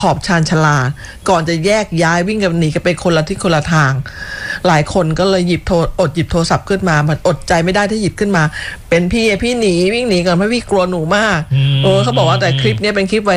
ขอบชานชาลาก่อนจะแยกย้ายวิ่งกันหนีกันไปคนละทิศคนละทางหลายคนก็เลยหยิบโทรศัพท์ขึ้นมามันอดใจไม่ได้ที่หยิบขึ้นมาเป็นพี่หนีวิ่งหนีก่อนเพราะพี่กลัวหนูมากเขาบอกว่าแต่คลิปนี้เป็นคลิป